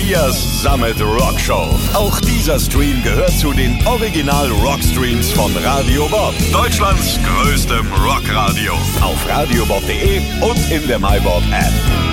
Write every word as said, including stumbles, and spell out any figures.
Elias Summit Rock Show. Auch dieser Stream gehört zu den Original Rockstreams von Radio Bob. Deutschlands größtem Rockradio. Auf radiobob punkt de und in der MyBob App.